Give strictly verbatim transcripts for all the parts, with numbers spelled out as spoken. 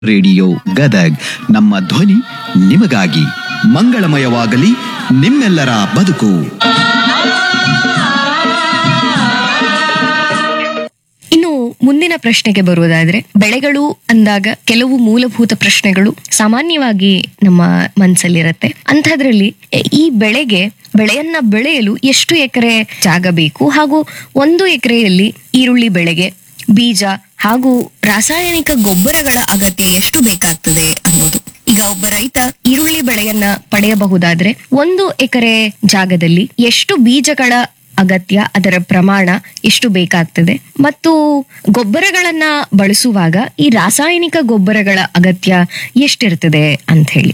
Radio Gadag ನಮ್ಮ ಧ್ವನಿ ನಿಮಗಾಗಿ. ಮಂಗಳಮಯವಾಗಲಿ ನಿಮ್ಮೆಲ್ಲರ ಬದುಕು. ಇನ್ನು ಮುಂದಿನ ಪ್ರಶ್ನೆಗೆ ಬರುವುದಾದ್ರೆ, ಬೆಳೆಗಳು ಅಂದಾಗ ಕೆಲವು ಮೂಲಭೂತ ಪ್ರಶ್ನೆಗಳು ಸಾಮಾನ್ಯವಾಗಿ ನಮ್ಮ ಮನಸ್ಸಲ್ಲಿರತ್ತೆ. ಅಂಥದ್ರಲ್ಲಿ ಈ ಬೆಳೆಗೆ ಬೆಳೆಯನ್ನ ಬೆಳೆಯಲು ಎಷ್ಟು ಎಕರೆ ಜಾಗ ಬೇಕು, ಹಾಗೂ ಒಂದು ಎಕರೆಯಲ್ಲಿ ಈರುಳ್ಳಿ ಬೆಳೆಗೆ ಬೀಜ ಹಾಗೂ ರಾಸಾಯನಿಕ ಗೊಬ್ಬರಗಳ ಅಗತ್ಯ ಎಷ್ಟು ಬೇಕಾಗ್ತದೆ ಅನ್ನೋದು. ಈಗ ಒಬ್ಬ ರೈತ ಈರುಳ್ಳಿ ಬೆಳೆಯನ್ನ ಪಡೆಯಬಹುದಾದ್ರೆ ಒಂದು ಎಕರೆ ಜಾಗದಲ್ಲಿ ಎಷ್ಟು ಬೀಜಗಳ ಅಗತ್ಯ, ಅದರ ಪ್ರಮಾಣ ಎಷ್ಟು ಬೇಕಾಗ್ತದೆ, ಮತ್ತು ಗೊಬ್ಬರಗಳನ್ನ ಬಳಸುವಾಗ ಈ ರಾಸಾಯನಿಕ ಗೊಬ್ಬರಗಳ ಅಗತ್ಯ ಎಷ್ಟಿರ್ತದೆ ಅಂತ ಹೇಳಿ.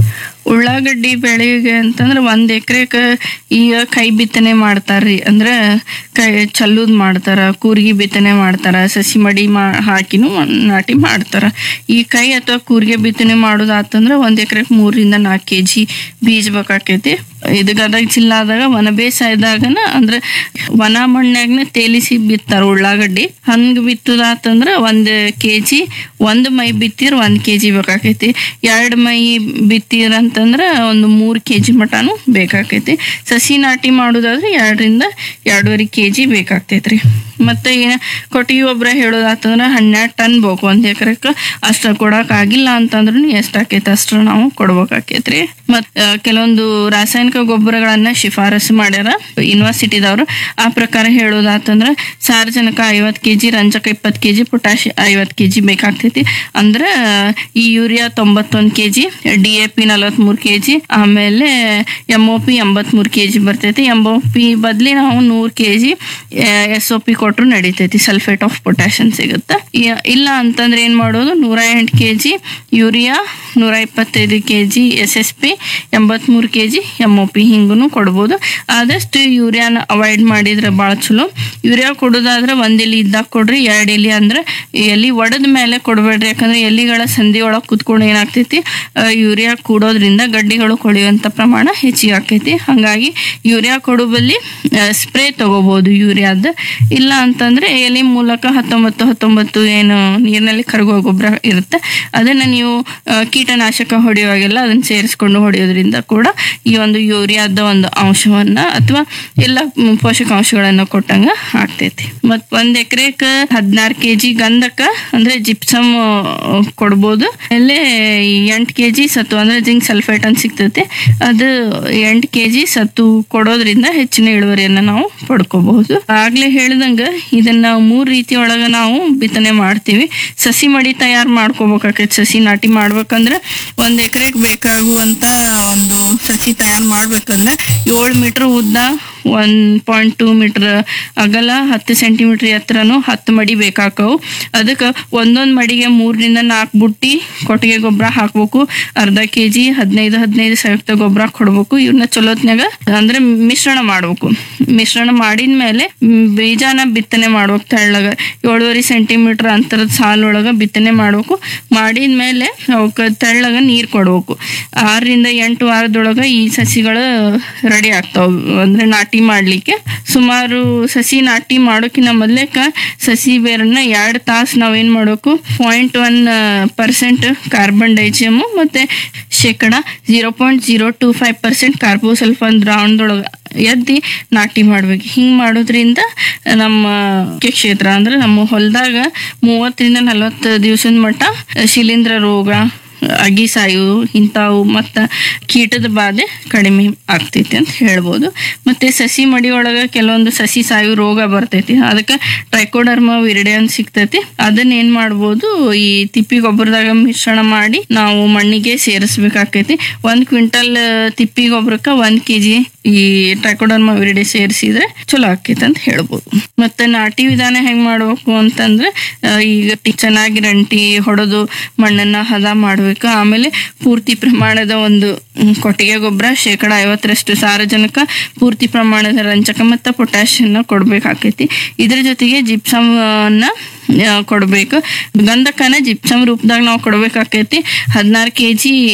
ಉಳ್ಳಾಗಡ್ಡಿ ಬೆಳೆಗೆ ಅಂತಂದ್ರೆ ಒಂದ್ ಎಕರೆಕ ಈಗ ಕೈ ಬಿತ್ತನೆ ಮಾಡ್ತಾರ್ರಿ. ಅಂದ್ರ ಕೈ ಚಲ್ಲುದ್ ಮಾಡ್ತಾರ, ಕೂರ್ಗಿ ಬಿತ್ತನೆ ಮಾಡ್ತಾರ, ಸಸಿ ಮಡಿ ಮಾ ಹಾಕಿನೂ ನಾಟಿ ಮಾಡ್ತಾರ. ಈ ಕೈ ಅಥವಾ ಕೂರ್ಗೆ ಬಿತ್ತನೆ ಮಾಡೋದಾತಂದ್ರ ಒಂದ್ ಎಕರೆಕ್ ಮೂರರಿಂದ ನಾಲ್ಕು ಕೆ ಜಿ ಬೀಜ ಬೇಕಾಕೈತಿ. ಇದು ಗದಗ ಜಿಲ್ಲಾದಾಗ ವನ ಬೇಸಾಯದಾಗನ ಅಂದ್ರೆ ವನ ಮಣ್ಣಾಗನ ತೇಲಿಸಿ ಬಿತ್ತಾರ ಉಳ್ಳಾಗಡ್ಡಿ. ಹಂಗ ಬಿತ್ತದಾತಂದ್ರ ಒಂದ್ ಕೆ ಜಿ ಒಂದ್ ಮೈ ಬಿತ್ತಿರ ಒಂದ್ ಕೆ ಜಿ ಬೇಕಾಕೈತಿ. ಎರಡ್ ಮೈ ಬಿತ್ತಿರ ಅಂತಂದ್ರ ಒಂದು ಮೂರ್ ಕೆ ಜಿ ಮಟಾನು ಬೇಕಾಕೈತಿ. ಸಸಿ ನಾಟಿ ಮಾಡೋದಾದ್ರೆ ಎರಡರಿಂದ ಎರಡೂವರೆ ಕೆ ಜಿ ಬೇಕಾಗ್ತೈತ್ರಿ. ಮತ್ತೆ ಏನ ಕೊಟ್ಟಿಗೆ ಗೊಬ್ಬರ ಹೇಳೋದಾತಂದ್ರ ಹನ್ನೆರಡು ಟನ್ ಬೇಕು ಒಂದ್ ಎಕರೆಕ. ಅಷ್ಟ ಕೊಡಕ್ ಆಗಿಲ್ಲ ಅಂತಂದ್ರೂ ಎಷ್ಟಾಕೈತಿ ಅಷ್ಟ ನಾವು ಕೊಡ್ಬೇಕಾಕೈತ್ರಿ. ಮತ್ ಕೆಲವೊಂದು ರಾಸಾಯನಿಕ ಗೊಬ್ಬರಗಳನ್ನ ಶಿಫಾರಸು ಮಾಡ್ಯಾರ ಯೂನಿವರ್ಸಿಟಿದವ್ರು. ಆ ಪ್ರಕಾರ ಹೇಳೋದಾತಂದ್ರ ಸಾರಜನಕ ಐವತ್ ಕೆಜಿ, ರಂಜಕ ಇಪ್ಪತ್ ಕೆಜಿ, ಪೊಟ್ಯಾಶ್ ಐವತ್ ಕೆಜಿ ಬೇಕಾಗ್ತೈತಿ. ಅಂದ್ರ ಈ urea ತೊಂಬತ್ತೊಂದ್ KG, D A P ನಲವತ್ ಮೂರ್ ಕೆಜಿ, ಆಮೇಲೆ ಎಂ ಒ ಪಿ ಎಂಬತ್ ಮೂರ್ ಕೆಜಿ ಬರ್ತೈತಿ. ಎಂ ಒ ಪಿ ಬದ್ಲಿ ನಾವು ನೂರ್ ಕೆಜಿ ಎಸ್ ಒ ಪಿ ಕೊಟ್ರು ನಡಿತೈತಿ. ಸಲ್ಫೇಟ್ ಆಫ್ ಪೊಟ್ಯಾಷಿಯಂ ಸಿಗುತ್ತೆ. ಇಲ್ಲ ಅಂತಂದ್ರೆ ಏನ್ ಮಾಡೋದು, ನೂರ ಎಂಟು ಕೆಜಿ ಯೂರಿಯಾ, ನೂರ ಇಪ್ಪತ್ತೈದು ಕೆಜಿ ಎಸ್ ಎಸ್ ಪಿ, ಎಂಬತ್ ಮೂರ್ ಕೆಜಿ ಎಂ ಒ ಪಿ ಹಿಂಗೂ ಕೊಡ್ಬೋದು. ಆದಷ್ಟು ಯೂರಿಯಾನ ಅವಾಯ್ಡ್ ಮಾಡಿದ್ರೆ ಬಹಳ ಚಲೋ. ಯೂರಿಯಾ ಕೊಡೋದಾದ್ರೆ ಒಂದ್ ಎಲಿ ಇದ್ದಾಗ ಕೊಡ್ರಿ, ಎರಡ್ ಎಲಿ ಅಂದ್ರೆ ಎಲಿ ಒಡದ ಮೇಲೆ ಕೊಡ್ಬೇಡ್ರಿ. ಯಾಕಂದ್ರೆ ಎಲಿಗಳ ಸಂಧಿ ಒಳಗ್ ಕುತ್ಕೊಂಡು ಏನಾಗ್ತೈತಿ, ಯೂರಿಯಾ ಕೂಡೋದ್ರಿಂದ ಗಡ್ಡಿಗಳು ಕೊಳೆಯುವಂತ ಪ್ರಮಾಣ ಹೆಚ್ಚಿಗೆ ಆಕೈತಿ. ಹಂಗಾಗಿ ಯೂರಿಯಾ ಕೊಡೋ ಬಲ್ಲಿ ಸ್ಪ್ರೇ ತಗೋಬಹುದು ಯೂರಿಯಾದ. ಇಲ್ಲ ಅಂತಂದ್ರೆ ಎಲೆ ಮೂಲಕ ಹತ್ತೊಂಬತ್ತು ಹತ್ತೊಂಬತ್ತು ಏನು ನೀರಿನಲ್ಲಿ ಕರಗುವ ಗೊಬ್ಬರ ಇರುತ್ತೆ, ಅದನ್ನ ನೀವು ಕೀಟನಾಶಕ ಹೊಡೆಯುವಾಗೆಲ್ಲ ಅದನ್ನ ಸೇರಿಸ್ಕೊಂಡು ಹೊಡೆಯೋದ್ರಿಂದ ಕೂಡ ಈ ಒಂದು ಯೂರಿಯಾದ ಒಂದು ಅಂಶವನ್ನ ಅಥವಾ ಎಲ್ಲ ಪೋಷಕಾಂಶಗಳನ್ನ ಕೊಟ್ಟಂಗ ಆಗ್ತೈತಿ. ಮತ್ ಒಂದ್ ಎಕರೆಕ ಹದಿನಾರು ಕೆಜಿ ಗಂಧಕ ಅಂದ್ರೆ ಜಿಪ್ಸಮ್ ಕೊಡ್ಬೋದು. ಅಲ್ಲೇ ಎಂಟು ಕೆಜಿ ಸತ್ತು ಅಂದ್ರೆ ಜಿಂಕ್ ಸಲ್ಫೇಟ್ ಅಂತ ಸಿಗ್ತೈತಿ. ಅದು ಎಂಟು ಕೆಜಿ ಸತ್ತು ಕೊಡೋದ್ರಿಂದ ಹೆಚ್ಚಿನ ಇಳುವರಿಯನ್ನ ನಾವು ಪಡ್ಕೋಬಹುದು. ಆಗ್ಲೇ ಹೇಳ್ದಂಗ ಇದನ್ನ ಮೂರ್ ರೀತಿ ಒಳಗ ನಾವು ಬಿತ್ತನೆ ಮಾಡ್ತೀವಿ. ಸಸಿ ಮಡಿ ತಯಾರು ಮಾಡ್ಕೋಬೇಕಾಕೈತಿ. ಸಸಿ ನಾಟಿ ಮಾಡ್ಬೇಕಂದ್ರ ಒಂದ್ ಎಕರೆಗೆ ಬೇಕಾಗುವಂತ ಒಂದು ಸಸಿ ತಯಾರು ಮಾಡ್ಬೇಕಂದ್ರ ಏಳು ಮೀಟರ್ ಉದ್ದ, ಒನ್ ಪಾಯಿಂಟ್ ಟೂ ಮೀಟರ್ ಅಗಲ, ಹತ್ತು ಸೆಂಟಿಮೀಟರ್ ಎತ್ತರನು ಹತ್ತು ಮಡಿ ಬೇಕಾಕವು. ಅದಕ್ಕೆ ಒಂದೊಂದ್ ಮಡಿಗೆ ಮೂರರಿಂದ ನಾಲ್ಕು ಬುಟ್ಟಿ ಕೊಟ್ಟಿಗೆ ಗೊಬ್ಬರ ಹಾಕ್ಬೇಕು. ಅರ್ಧ ಕೆಜಿ ಹದಿನೈದು ಹದಿನೈದು ಸಂಯುಕ್ತ ಗೊಬ್ಬರ ಕೊಡ್ಬೇಕು. ಇವ್ರನ್ನ ಚಲೋತ್ನಾಗ ಅಂದ್ರೆ ಮಿಶ್ರಣ ಮಾಡ್ಬೇಕು. ಮಿಶ್ರಣ ಮಾಡಿದ್ಮೇಲೆ ಬೀಜಾನ ಬಿತ್ತನೆ ಮಾಡ್ಬೇಕು. ತೆಳ್ಳಗ ಏಳುವರೆ ಸೆಂಟಿಮೀಟರ್ ಅಂತರದ ಸಾಲೊಳಗ ಬಿತ್ತನೆ ಮಾಡ್ಬೇಕು. ಮಾಡಿದ್ಮೇಲೆ ಅವಕ್ಕೆ ತೆಳ್ಳಗ ನೀರ್ ಕೊಡ್ಬೇಕು. ಆರರಿಂದ ಎಂಟು ವಾರದೊಳಗ ಈ ಸಸಿಗಳು ರೆಡಿ ಆಗ್ತಾವ ಅಂದ್ರೆ ನಾಟಿ ಮಾಡ್ಲಿಕ್ಕೆ. ಸುಮಾರು ಸಸಿ ನಾಟಿ ಮಾಡೋಕಿನ್ನ ಮೊದ್ಲೇಕ ಸಸಿ ಬೇರನ್ನ ಎರಡ್ ತಾಸು ನಾವೇನ್ ಮಾಡ್ಬೇಕು, ಪಾಯಿಂಟ್ ಒನ್ ಪರ್ಸೆಂಟ್ ಕಾರ್ಬನ್ ಡೈಜಿಯಮ್ ಮತ್ತೆ ಶೇಕಡ zero point zero two five percent carbosulfan ದ್ರಾವಣದೊಳಗ ಎದ್ದಿ ನಾಟಿ ಮಾಡ್ಬೇಕು. ಹಿಂಗ್ ಮಾಡೋದ್ರಿಂದ ನಮ್ಮ ಕ್ಷೇತ್ರ ಅಂದ್ರೆ ನಮ್ಮ ಹೊಲದಾಗ ಮೂವತ್ತರಿಂದ ನಲವತ್ತು ದಿವಸದ ಮಟ್ಟ ಶಿಲೀಂಧ್ರ ರೋಗ, ಅಗಿ ಸಾಯು ಇಂಥವು ಮತ್ತ ಕೀಟದ ಬಾಧೆ ಕಡಿಮೆ ಆಗ್ತೈತಿ ಅಂತ ಹೇಳ್ಬೋದು. ಮತ್ತೆ ಸಸಿ ಮಡಿ ಒಳಗ ಕೆಲವೊಂದು ಸಸಿ ಸಾಯು ರೋಗ ಬರ್ತೈತಿ. ಅದಕ್ಕೆ ಟ್ರೈಕೋಡರ್ಮಾ ವಿರಿಡೆ ಅಂತ ಸಿಗ್ತೈತಿ. ಅದನ್ನ ಏನ್ ಮಾಡ್ಬೋದು, ಈ ತಿಪ್ಪಿ ಗೊಬ್ಬರದಾಗ ಮಿಶ್ರಣ ಮಾಡಿ ನಾವು ಮಣ್ಣಿಗೆ ಸೇರಿಸ್ಬೇಕಾಕೈತಿ. ಒಂದ್ ಕ್ವಿಂಟಲ್ ತಿಪ್ಪಿ ಗೊಬ್ಬರಕ್ಕ ಒಂದ್ ಕೆಜಿ ಈ ಟ್ರೈಕೋಡರ್ಮಾ ವಿರಿಡೆ ಸೇರಿಸಿದ್ರೆ ಚಲೋ ಆಕೈತಿ ಅಂತ ಹೇಳ್ಬೋದು. ಮತ್ತೆ ನಾಟಿ ವಿಧಾನ ಹೆಂಗ್ ಮಾಡ್ಬೇಕು ಅಂತಂದ್ರೆ, ಈಗ ಚೆನ್ನಾಗಿ ರಂಟಿ ಹೊಡೆದು ಮಣ್ಣನ್ನ ಹದ ಮಾಡ್ಬೇಕು. ಆಮೇಲೆ ಪೂರ್ತಿ ಪ್ರಮಾಣದ ಒಂದು ಕೊಟ್ಟಿಗೆ ಗೊಬ್ಬರ, ಶೇಕಡ ಐವತ್ತರಷ್ಟು ಸಾರಜನಕ, ಪೂರ್ತಿ ಪ್ರಮಾಣದ ರಂಜಕ ಮತ್ತು ಪೊಟ್ಯಾಷಿಯನ್ನ ಕೊಡ್ಬೇಕಾಕೈತಿ. ಇದ್ರ ಜೊತೆಗೆ ಜಿಪ್ಸಮ್ ಅನ್ನ ಕೊಡ್ಬೇಕು. ಗಂಧಕನ ಜಿಪ್ಸಮ್ ರೂಪದಾಗ ನಾವು ಕೊಡ್ಬೇಕಾಕೈತಿ. ಹದಿನಾರು ಕೆಜಿ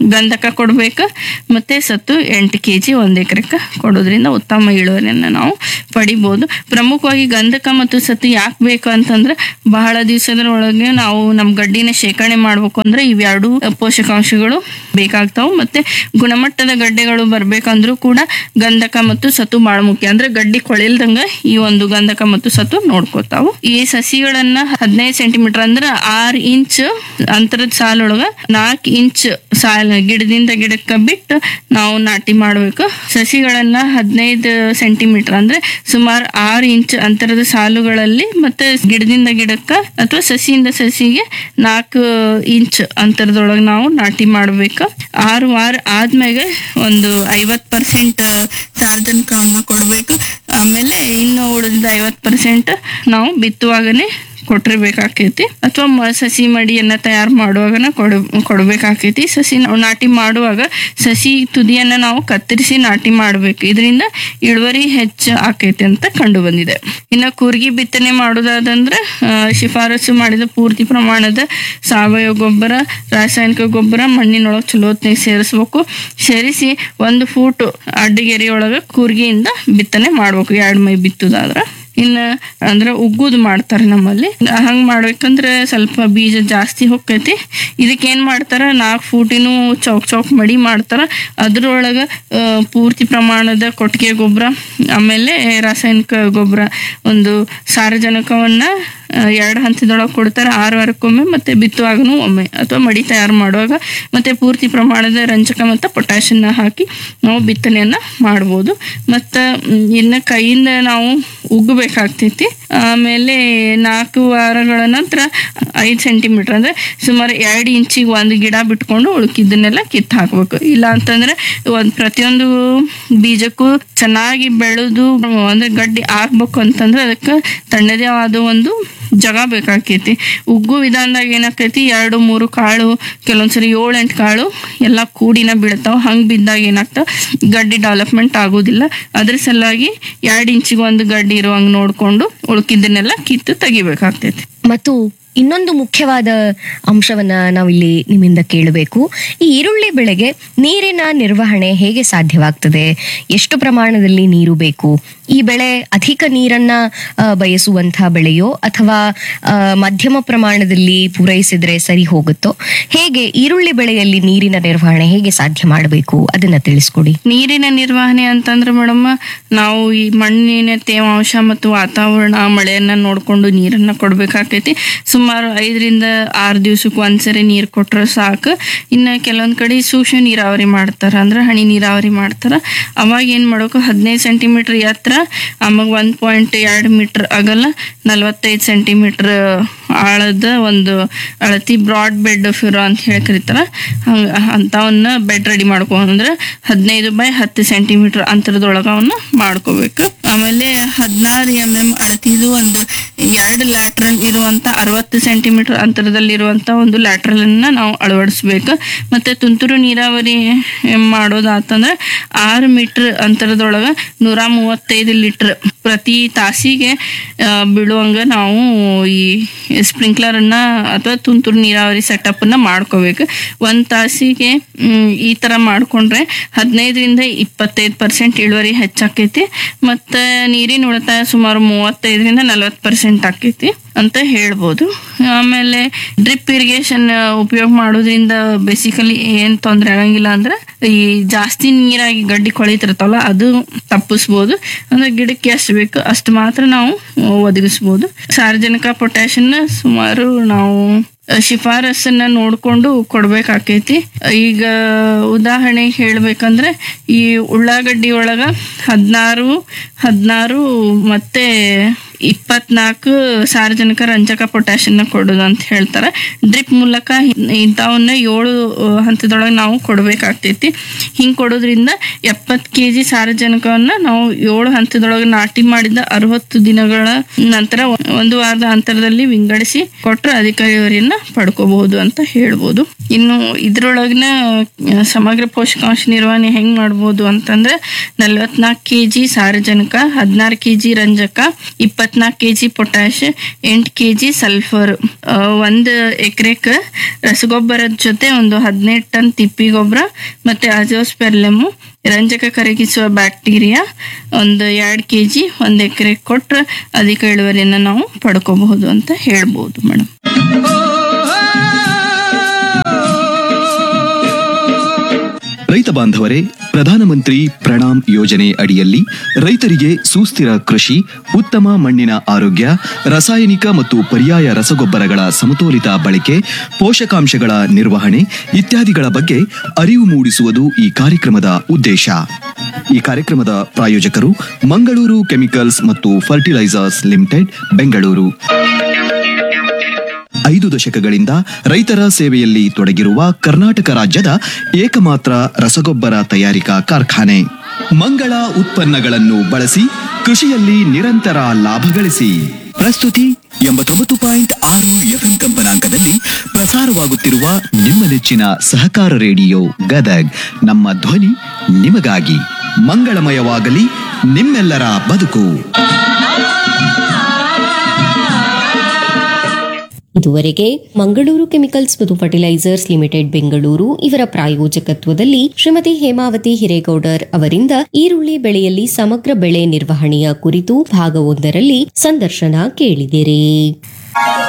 ಗಂಧಕ ಕೊಡ್ಬೇಕು, ಮತ್ತೆ ಸತ್ತು ಎಂಟು ಕೆ ಜಿ ಒಂದು ಎಕರೆಕ್ಕೆ ಕೊಡೋದ್ರಿಂದ ಉತ್ತಮ ಇಳುವರಿಯನ್ನು ನಾವು ಪಡಿಬೋದು. ಪ್ರಮುಖವಾಗಿ ಗಂಧಕ ಮತ್ತು ಸತ್ತು ಯಾಕೆ ಬೇಕು ಅಂತಂದ್ರೆ ಬಹಳ ದಿವಸದೊಳಗೆ ನಾವು ನಮ್ಮ ಗಡ್ಡಿನ ಶೇಖರಣೆ ಮಾಡ್ಬೇಕು ಅಂದ್ರೆ ಇವೆರಡು ಪೋಷಕಾಂಶಗಳು ಬೇಕಾಗ್ತಾವು. ಮತ್ತೆ ಗುಣಮಟ್ಟದ ಗಡ್ಡೆಗಳು ಬರ್ಬೇಕಂದ್ರೂ ಕೂಡ ಗಂಧಕ ಮತ್ತು ಸತ್ತು ಬಹಳ ಮುಖ್ಯ. ಅಂದ್ರೆ ಗಡ್ಡಿ ಕೊಳಿಲ್ದಂಗ ಈ ಒಂದು ಗಂಧಕ ಮತ್ತು ಸತ್ತು ನೋಡ್ಕೋತಾವು. ಈ ಸಸಿಗಳನ್ನ ಹದಿನೈದು ಸೆಂಟಿಮೀಟರ್ ಅಂದ್ರೆ ಆರ್ ಇಂಚ್ ಅಂತರದ ಸಾಲೊಳಗ ನಾಲ್ಕು ಇಂಚ್ ಸಾಲ ಗಿಡದಿಂದ ಗಿಡಕ್ಕ ಬಿಟ್ಟು ನಾವು ನಾಟಿ ಮಾಡ್ಬೇಕು. ಸಸಿಗಳನ್ನ ಹದಿನೈದು ಸೆಂಟಿಮೀಟರ್ ಅಂದ್ರೆ ಸುಮಾರು ಆರು ಇಂಚ್ ಅಂತರದ ಸಾಲುಗಳಲ್ಲಿ ಮತ್ತೆ ಗಿಡದಿಂದ ಗಿಡಕ್ಕ ಅಥವಾ ಸಸಿಯಿಂದ ಸಸಿಗೆ ನಾಲ್ಕು ಇಂಚ್ ಅಂತರದೊಳಗೆ ನಾವು ನಾಟಿ ಮಾಡ್ಬೇಕು. ಆರು ವಾರ ಆದ್ಮೇಲೆ ಒಂದು ಐವತ್ ಪರ್ಸೆಂಟ್ ಸಾರ್ವಜನಿಕವನ್ನ ಕೊಡ್ಬೇಕು. ಆಮೇಲೆ ಇನ್ನು ಉಳಿದ ಐವತ್ ಪರ್ಸೆಂಟ್ ನಾವು ಬಿತ್ತುವಾಗನೇ ಕೊಟ್ಟಿರ್ಬೇಕಾಕೈತಿ ಅಥವಾ ಸಸಿ ಮಡಿಯನ್ನ ತಯಾರು ಮಾಡುವಾಗನ ಕೊಡ ಕೊಡ್ಬೇಕಾಕೈತಿ. ಸಸಿ ನಾವು ನಾಟಿ ಮಾಡುವಾಗ ಸಸಿ ತುದಿಯನ್ನ ನಾವು ಕತ್ತರಿಸಿ ನಾಟಿ ಮಾಡ್ಬೇಕು. ಇದರಿಂದ ಇಳುವರಿ ಹೆಚ್ಚು ಆಕೈತಿ ಅಂತ ಕಂಡು ಬಂದಿದೆ. ಇನ್ನು ಕೂರ್ಗಿ ಬಿತ್ತನೆ ಮಾಡೋದಾದಂದ್ರೆ ಶಿಫಾರಸು ಮಾಡಿದ ಪೂರ್ತಿ ಪ್ರಮಾಣದ ಸಾವಯವ ಗೊಬ್ಬರ, ರಾಸಾಯನಿಕ ಗೊಬ್ಬರ ಮಣ್ಣಿನೊಳಗೆ ಚಲೋತ್ನಾಗ ಸೇರಿಸ್ಬೇಕು. ಸೇರಿಸಿ ಒಂದು ಫೂಟ್ ಅಡ್ಡಗೆರೆಯೊಳಗ ಕೂರ್ಗಿಯಿಂದ ಬಿತ್ತನೆ ಮಾಡ್ಬೇಕು ಎರಡು ಮೈ ಬಿತ್ತುದಾದ್ರ. ಇನ್ನ ಅಂದ್ರೆ ಉಗ್ಗುದು ಮಾಡ್ತಾರೆ ನಮ್ಮಲ್ಲಿ. ಹಂಗ್ ಮಾಡ್ಬೇಕಂದ್ರೆ ಸ್ವಲ್ಪ ಬೀಜ ಜಾಸ್ತಿ ಹೊಕ್ಕೈತಿ. ಇದಕ್ಕೆ ಏನ್ ಮಾಡ್ತಾರ, ನಾಲ್ಕು ಫೂಟಿನೂ ಚೌಕ್ ಚೌಕ್ ಮಡಿ ಮಾಡ್ತಾರ. ಅದ್ರೊಳಗ ಪೂರ್ತಿ ಪ್ರಮಾಣದ ಕೊಟ್ಟಿಗೆ ಗೊಬ್ಬರ ಆಮೇಲೆ ರಾಸಾಯನಿಕ ಗೊಬ್ಬರ ಒಂದು ಸಾರಜನಕವನ್ನ ಎರಡು ಹಂತದೊಳಗೆ ಕೊಡ್ತಾರೆ ಆರು ವಾರಕ್ಕೊಮ್ಮೆ, ಮತ್ತೆ ಬಿತ್ತುವಾಗನೂ ಒಮ್ಮೆ ಅಥವಾ ಮಡಿ ತಯಾರು ಮಾಡುವಾಗ, ಮತ್ತೆ ಪೂರ್ತಿ ಪ್ರಮಾಣದ ರಂಜಕ ಮತ್ತು ಪೊಟ್ಯಾಷನ್ನ ಹಾಕಿ ನಾವು ಬಿತ್ತನೆಯನ್ನ ಮಾಡ್ಬೋದು. ಮತ್ತು ಇನ್ನು ಕೈಯಿಂದ ನಾವು ಉಗ್ಗಬೇಕಾಗ್ತೈತಿ. ಆಮೇಲೆ ನಾಲ್ಕು ವಾರಗಳ ನಂತರ ಐದು ಸೆಂಟಿಮೀಟರ್ ಅಂದ್ರೆ ಸುಮಾರು ಎರಡು ಇಂಚಿಗೆ ಒಂದು ಗಿಡ ಬಿಟ್ಕೊಂಡು ಉಳುಕಿದ್ದನ್ನೆಲ್ಲ ಕಿತ್ತು ಹಾಕ್ಬೇಕು. ಇಲ್ಲ ಅಂತಂದ್ರೆ ಒಂದು ಪ್ರತಿಯೊಂದು ಬೀಜಕ್ಕೂ ಚೆನ್ನಾಗಿ ಬೆಳೆದು ಅಂದ್ರೆ ಗಡ್ಡಿ ಆಗ್ಬೇಕು ಅಂತಂದ್ರೆ ಅದಕ್ಕೆ ತಣ್ಣದೇ ಆದ ಒಂದು ಜಗ ಬೇಕಾಕೈತಿ. ಉಗ್ಗು ವಿಧಾನದಾಗ ಏನಾಕೈತಿ, ಎರಡು ಮೂರು ಕಾಳು ಕೆಲವೊಂದ್ಸರಿ ಏಳು ಎಂಟು ಕಾಳು ಎಲ್ಲ ಕೂಡಿನ ಬೀಳ್ತಾವ. ಹಂಗೆ ಬಿದ್ದಾಗ ಏನಾಗ್ತಾವ, ಗಡ್ಡಿ ಡೆವಲಪ್ಮೆಂಟ್ ಆಗೋದಿಲ್ಲ. ಅದ್ರ ಸಲುವಾಗಿ ಎರಡು ಇಂಚಿಗೆ ಒಂದು ಗಡ್ಡಿ ಇರುವಂಗೆ ನೋಡ್ಕೊಂಡು ಉಳ್ಕಿದ್ದನ್ನೆಲ್ಲ ಕಿತ್ತು ತೆಗಿಬೇಕಾಗ್ತೈತಿ. ಮತ್ತು ಇನ್ನೊಂದು ಮುಖ್ಯವಾದ ಅಂಶವನ್ನ ನಾವಿಲ್ಲಿ ನಿಮ್ಮಿಂದ ಕೇಳಬೇಕು. ಈ ಈರುಳ್ಳಿ ಬೆಳೆಗೆ ನೀರಿನ ನಿರ್ವಹಣೆ ಹೇಗೆ ಸಾಧ್ಯವಾಗ್ತದೆ? ಎಷ್ಟು ಪ್ರಮಾಣದಲ್ಲಿ ನೀರು ಬೇಕು? ಈ ಬೆಳೆ ಅಧಿಕ ನೀರನ್ನ ಬಯಸುವಂತಹ ಬೆಳೆಯೋ ಅಥವಾ ಮಧ್ಯಮ ಪ್ರಮಾಣದಲ್ಲಿ ಪೂರೈಸಿದ್ರೆ ಸರಿ ಹೋಗುತ್ತೋ? ಹೇಗೆ ಈರುಳ್ಳಿ ಬೆಳೆಯಲ್ಲಿ ನೀರಿನ ನಿರ್ವಹಣೆ ಹೇಗೆ ಸಾಧ್ಯ ಮಾಡಬೇಕು ಅದನ್ನ ತಿಳಿಸ್ಕೊಡಿ. ನೀರಿನ ನಿರ್ವಹಣೆ ಅಂತಂದ್ರೆ ಮೇಡಮ್, ನಾವು ಈ ಮಣ್ಣಿನ ತೇವಾಂಶ ಮತ್ತು ವಾತಾವರಣ ಮಳೆಯನ್ನ ನೋಡ್ಕೊಂಡು ನೀರನ್ನ ಕೊಡ್ಬೇಕಾಕೈತಿ. ಸುಮಾರು ಐದರಿಂದ ಆರು ದಿವ್ಸಕ್ಕೆ ಒಂದ್ಸರಿ ನೀರು ಕೊಟ್ರೆ ಸಾಕು. ಇನ್ನು ಕೆಲವೊಂದ್ ಕಡೆ ಸೂಕ್ಷ್ಮ ನೀರಾವರಿ ಮಾಡ್ತಾರ, ಅಂದ್ರೆ ಹನಿ ನೀರಾವರಿ ಮಾಡ್ತಾರ. ಅವಾಗ ಏನ್ ಮಾಡ್ಬೇಕು, ಹದಿನೈದು ಸೆಂಟಿಮೀಟರ್ ಎತ್ತರ ಆವಾಗ ಒಂದ್ ಪಾಯಿಂಟ್ ಎರಡು ಮೀಟರ್ ಅಗಲ ನಲ್ವತ್ತೈದು ಸೆಂಟಿಮೀಟರ್ ಆಳದ ಒಂದು ಅಳತಿ ಬ್ರಾಡ್ ಬೆಡ್ ಫ್ಯೂರೋ ಅಂತ ಹೇಳಿ ಕರೀತಾರ. ಹಂಗ ಅಂತವನ್ನ ಬೆಡ್ ರೆಡಿ ಮಾಡ್ಕೊ ಅಂದ್ರೆ ಹದಿನೈದು ಬೈ ಹತ್ತು ಸೆಂಟಿಮೀಟರ್ ಅಂತರದೊಳಗ ಅವನ್ನ ಮಾಡ್ಕೋಬೇಕು. ಆಮೇಲೆ ಹದಿನಾರು ಎಂ ಎಂ ಅಳತಿದು ಒಂದು ಎರಡು ಲ್ಯಾಟ್ರಲ್ ಇರುವಂತ ಅರವತ್ತು ಸೆಂಟಿಮೀಟರ್ ಅಂತರದಲ್ಲಿರುವಂತ ಒಂದು ಲ್ಯಾಟ್ರಲ್ ಅನ್ನ ನಾವು ಅಳವಡಿಸ್ಬೇಕು. ಮತ್ತೆ ತುಂತುರು ನೀರಾವರಿ ಮಾಡೋದಾತಂದ್ರೆ ಆರು ಮೀಟರ್ ಅಂತರದೊಳಗ ನೂರ ಮೂವತ್ತೈದು ಲೀಟರ್ ಪ್ರತಿ ತಾಸಿಗೆ ಬೀಳುವಂಗ ನಾವು ಈ ಸ್ಪ್ರಿಂಕ್ಲರ್ ಅನ್ನ ಅಥವಾ ತುಂತುರು ನೀರಾವರಿ ಸೆಟಪ್ ಅನ್ನ ಮಾಡ್ಕೋಬೇಕು. ಒಂದ್ ತಾಸಿಗೆ ಈ ತರ ಮಾಡ್ಕೊಂಡ್ರೆ ಹದಿನೈದರಿಂದ ಇಪ್ಪತ್ತೈದು ಪರ್ಸೆಂಟ್ ಇಳುವರಿ ಹೆಚ್ಚಾಕೈತಿ. ಮತ್ತೆ ನೀರಿನ ಉಳಿತಾಯ ಸುಮಾರು ಮೂವತ್ತೈದರಿಂದ ನಲ್ವತ್ತು ಪರ್ಸೆಂಟ್ ಆಕೈತಿ ಅಂತ ಹೇಳ್ಬೋದು. ಆಮೇಲೆ ಡ್ರಿಪ್ ಇರಿಗೇಷನ್ ಉಪಯೋಗ ಮಾಡೋದ್ರಿಂದ ಬೇಸಿಕಲಿ ಏನ್ ತೊಂದರೆ ಆಗಂಗಿಲ್ಲ ಅಂದ್ರೆ ಈ ಜಾಸ್ತಿ ನೀರಾಗಿ ಗಡ್ಡಿ ಕೊಳಿತಿರ್ತಾವಲ್ಲ ಅದು ತಪ್ಪಿಸ್ಬೋದು. ಅಂದ್ರೆ ಗಿಡಕ್ಕೆ ಎಷ್ಟು ಬೇಕು ಅಷ್ಟು ಮಾತ್ರ ನಾವು ಒದಗಿಸ್ಬೋದು. ಸಾರ್ವಜನಿಕ ಪೊಟ್ಯಾಷನ್ನ ಸುಮಾರು ನಾವು ಶಿಫಾರಸನ್ನ ನೋಡ್ಕೊಂಡು ಕೊಡ್ಬೇಕಾಕೈತಿ. ಈಗ ಉದಾಹರಣೆ ಹೇಳ್ಬೇಕಂದ್ರೆ ಈ ಉಳ್ಳಾಗಡ್ಡಿ ಒಳಗ ಹದಿನಾರು ಹದಿನಾರು ಮತ್ತೆ ಇಪ್ಪತ್ನಾಲ್ಕು ಸಾರ್ವಜನಿಕ ರಂಜಕ ಪೊಟ್ಯಾಷನ್ನ ಕೊಡೋದು ಅಂತ ಹೇಳ್ತಾರೆ. ಡ್ರಿಪ್ ಮೂಲಕ ಇಂಥವನ್ನ ಏಳು ಹಂತದೊಳಗೆ ನಾವು ಕೊಡ್ಬೇಕಾಗ್ತೈತಿ. ಹಿಂಗ್ ಕೊಡೋದ್ರಿಂದ ಎಪ್ಪತ್ತು ಕೆ ಜಿ ಸಾರಜನಕವನ್ನ ನಾವು ಏಳು ಹಂತದೊಳಗೆ ನಾಟಿ ಮಾಡಿದ ಅರವತ್ತು ದಿನಗಳ ನಂತರ ಒಂದು ವಾರದ ಅಂತರದಲ್ಲಿ ವಿಂಗಡಿಸಿ ಕೊಟ್ರೆ ಅಧಿಕ ಇಳುವರಿಯನ್ನ ಪಡ್ಕೋಬಹುದು ಅಂತ ಹೇಳ್ಬೋದು. ಇನ್ನು ಇದ್ರೊಳಗಿನ ಸಮಗ್ರ ಪೋಷಕಾಂಶ ನಿರ್ವಹಣೆ ಹೆಂಗ್ ಮಾಡ್ಬೋದು ಅಂತಂದ್ರೆ ನಲ್ವತ್ನಾಲ್ಕು ಕೆ ಜಿ ಸಾರಜನಕ, ಹದಿನಾರು ಕೆ ಜಿ ರಂಜಕ, ಇಪ್ಪತ್ತು ಇಪ್ಪತ್ನಾಲ್ಕು ಕೆ ಜಿ ಪೊಟ್ಯಾಶ್, ಎಂಟು ಕೆ ಜಿ ಸಲ್ಫರ್. ಒಂದು ಎಕರೆಕ್ ರಸಗೊಬ್ಬರದ ಜೊತೆ ಒಂದು ಹದಿನೈದು ಟನ್ ತಿಪ್ಪಿ ಗೊಬ್ಬರ ಮತ್ತೆ ಅಜೋಸ್ಪೆರ್ಲೆಮು ರಂಜಕ ಕರಗಿಸುವ ಬ್ಯಾಕ್ಟೀರಿಯಾ ಒಂದು ಎರಡು ಕೆ ಜಿ ಒಂದು ಎಕರೆ ಕೊಟ್ರೆ ಅಧಿಕ ಇಳುವರಿಯನ್ನು ನಾವು ಪಡ್ಕೋಬಹುದು ಅಂತ ಹೇಳ್ಬೋದು ಮೇಡಮ್. ರೈತ ಬಾಂಧವರೇ, ಪ್ರಧಾನಮಂತ್ರಿ ಪ್ರಣಾಮ್ ಯೋಜನೆ ಅಡಿಯಲ್ಲಿ ರೈತರಿಗೆ ಸುಸ್ಥಿರ ಕೃಷಿ, ಉತ್ತಮ ಮಣ್ಣಿನ ಆರೋಗ್ಯ, ರಾಸಾಯನಿಕ ಮತ್ತು ಪರ್ಯಾಯ ರಸಗೊಬ್ಬರಗಳ ಸಮತೋಲಿತ ಬಳಕೆ, ಪೋಷಕಾಂಶಗಳ ನಿರ್ವಹಣೆ ಇತ್ಯಾದಿಗಳ ಬಗ್ಗೆ ಅರಿವು ಮೂಡಿಸುವುದು ಈ ಕಾರ್ಯಕ್ರಮದ ಉದ್ದೇಶ. ಈ ಕಾರ್ಯಕ್ರಮದ ಪ್ರಾಯೋಜಕರು ಮಂಗಳೂರು ಕೆಮಿಕಲ್ಸ್ ಮತ್ತು ಫರ್ಟಿಲೈಸರ್ಸ್ ಲಿಮಿಟೆಡ್, ಬೆಂಗಳೂರು. ಐದು ದಶಕಗಳಿಂದ ರೈತರ ಸೇವೆಯಲ್ಲಿ ತೊಡಗಿರುವ ಕರ್ನಾಟಕ ರಾಜ್ಯದ ಏಕಮಾತ್ರ ರಸಗೊಬ್ಬರ ತಯಾರಿಕಾ ಕಾರ್ಖಾನೆ. ಮಂಗಳ ಉತ್ಪನ್ನಗಳನ್ನು ಬಳಸಿ ಕೃಷಿಯಲ್ಲಿ ನಿರಂತರ ಲಾಭ ಗಳಿಸಿ. ಪ್ರಸ್ತುತಿ ಎಂಬತ್ತೊಂಬತ್ತು ಪಾಯಿಂಟ್ ಆರು ಎಫ್ಎಂ ಕಂಪನಾಂಕದಲ್ಲಿ ಪ್ರಸಾರವಾಗುತ್ತಿರುವ ನಿಮ್ಮ ನೆಚ್ಚಿನ ಸಹಕಾರ ರೇಡಿಯೋ ಗದಗ್. ನಮ್ಮ ಧ್ವನಿ ನಿಮಗಾಗಿ. ಮಂಗಳಮಯವಾಗಲಿ ನಿಮ್ಮೆಲ್ಲರ ಬದುಕು. ಇದುವರೆಗೆ ಮಂಗಳೂರು ಕೆಮಿಕಲ್ಸ್ ಮತ್ತು ಫರ್ಟಿಲೈಸರ್ಸ್ ಲಿಮಿಟೆಡ್ ಬೆಂಗಳೂರು ಇವರ ಪ್ರಾಯೋಜಕತ್ವದಲ್ಲಿ ಶ್ರೀಮತಿ ಹೇಮಾವತಿ ಹಿರೇಗೌಡರ್ ಅವರಿಂದ ಈರುಳ್ಳಿ ಬೆಳೆಯಲ್ಲಿ ಸಮಗ್ರ ಬೆಳೆ ನಿರ್ವಹಣೆಯ ಕುರಿತು ಭಾಗವೊಂದರಲ್ಲಿ ಸಂದರ್ಶನ ಕೇಳಿದಿರಿ.